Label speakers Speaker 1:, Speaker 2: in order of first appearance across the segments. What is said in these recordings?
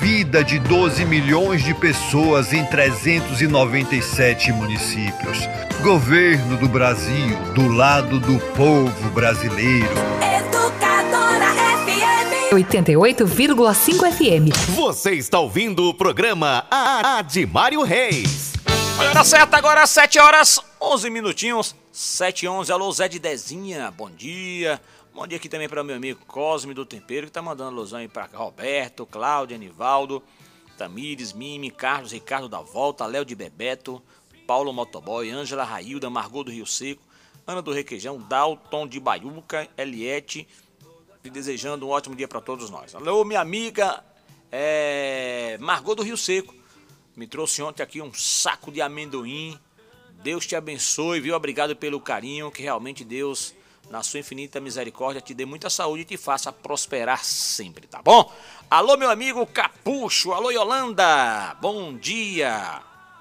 Speaker 1: vida de 12 milhões de pessoas em 397 municípios. Governo do Brasil, do lado do povo brasileiro.
Speaker 2: Educadora FM
Speaker 3: 88,5 FM.
Speaker 4: Você está ouvindo o programa Admário Reis.
Speaker 5: Hora certa agora, 7 horas, 11 minutinhos. 7h11, alô Zé de Dezinha, bom dia. Bom dia aqui também para o meu amigo Cosme do Tempero, que tá mandando alusão aí para Roberto, Cláudio, Anivaldo, Tamires, Mimi, Carlos, Ricardo da Volta, Léo de Bebeto, Paulo Motoboy, Ângela Railda, Margot do Rio Seco, Ana do Requeijão, Dalton de Baiuca, Eliette, e desejando um ótimo dia para todos nós. Alô, minha amiga Margot do Rio Seco, me trouxe ontem aqui um saco de amendoim. Deus te abençoe, viu? Obrigado pelo carinho, que realmente Deus, na sua infinita misericórdia, te dê muita saúde e te faça prosperar sempre, tá bom? Alô, meu amigo Capucho, alô, Yolanda, bom dia.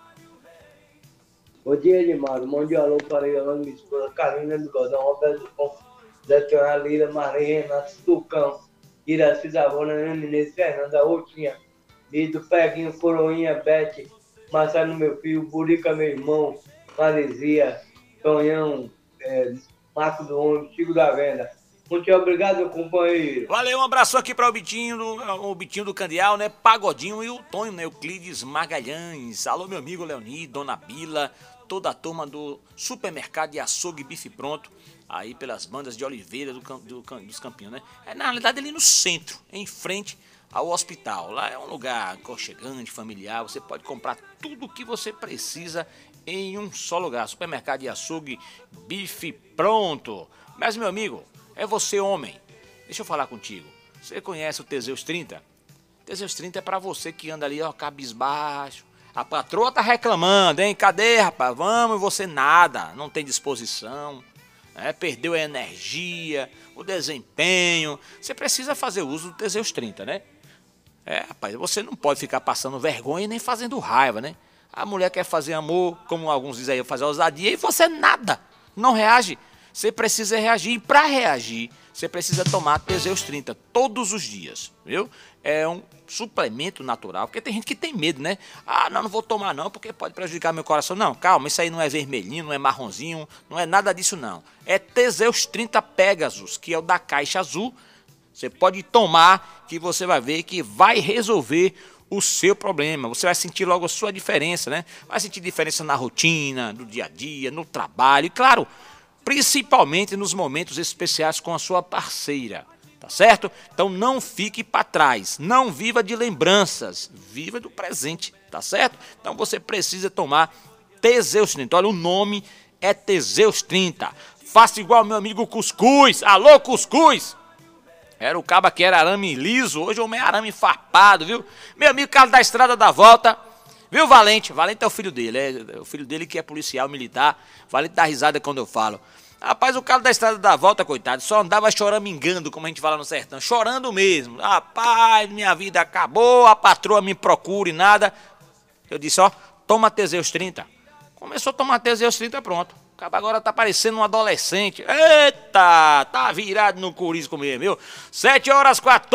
Speaker 6: Bom dia, Edmário. Bom dia, alô, para Yolanda, minha esposa, Carolina do Godão, Roberto do Pão, Zé Teodoro Lira, Maria Renata, Tucão, Iraci Zavona, Menezes, Fernanda, Outinha, Lido, Peguinho, Coroinha, Bete, Marcelo, meu filho, Burica, meu irmão, Marizia, Tonhão, Marco do Ônibus, Chico da Venda. Muito obrigado, companheiro.
Speaker 5: Valeu, um abraço aqui para o Bitinho do Candial, né? Pagodinho e o Tonho, né? Euclides Magalhães. Alô, meu amigo Leoni, Dona Bila, toda a turma do Supermercado de Açougue Bife Pronto, aí pelas bandas de Oliveira dos Campinhos, né? É na realidade ali no centro, em frente ao hospital. Lá é um lugar aconchegante, familiar, você pode comprar tudo o que você precisa em um só lugar. Supermercado de Açougue Bife Pronto. Mas, meu amigo, é você homem, deixa eu falar contigo. Você conhece o Teseus 30? Teseus 30 é pra você que anda ali, ó, cabisbaixo. A patroa tá reclamando, hein? Cadê, rapaz? Vamos, e você nada, não tem disposição, perdeu a energia, o desempenho. Você precisa fazer uso do Teseus 30, né? Rapaz, você não pode ficar passando vergonha e nem fazendo raiva, né? A mulher quer fazer amor, como alguns dizem aí, fazer ousadia, e você nada, não reage. Você precisa reagir, e para reagir, você precisa tomar Teseus 30 todos os dias, viu? É um suplemento natural, porque tem gente que tem medo, né? Ah, não vou tomar não, porque pode prejudicar meu coração. Não, calma, isso aí não é vermelhinho, não é marronzinho, não é nada disso não. É Teseus 30 Pegasus, que é o da caixa azul. Você pode tomar, que você vai ver que vai resolver o seu problema. Você vai sentir logo a sua diferença, né? Vai sentir diferença na rotina, no dia a dia, no trabalho, e claro, principalmente nos momentos especiais com a sua parceira, tá certo? Então não fique para trás, não viva de lembranças, viva do presente, tá certo? Então você precisa tomar Teseus 30, olha, o nome é Teseus 30. Faça igual meu amigo Cuscuz, alô Cuscuz! Era o caba que era arame liso, hoje o homem é arame farpado, viu? Meu amigo Carlos da Estrada da Volta, viu, Valente? Valente é o filho dele, é o filho dele que é policial militar. Valente dá risada quando eu falo. Rapaz, o Carlos da Estrada da Volta, coitado, só andava choramingando, como a gente fala no sertão, chorando mesmo. Rapaz, minha vida acabou, a patroa me procura e nada. Eu disse, ó, toma Teseus 30. Começou a tomar Teseus 30, pronto. O cabo agora tá parecendo um adolescente. Eita, tá virado no corisco mesmo, viu? 7h14.